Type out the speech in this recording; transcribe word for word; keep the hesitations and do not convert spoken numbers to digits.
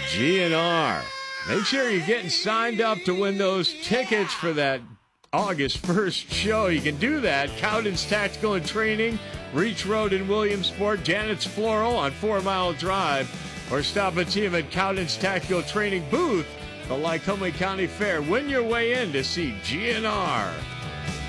G N R. Make sure you're getting signed up to win those tickets for that August first show. You can do that. Cowden's Tactical and Training, Reach Road in Williamsport, Janet's Floral on Four Mile Drive, or stop and see him at Cowden's Tactical Training booth, the Lycoming County Fair. Win your way in to see G N R.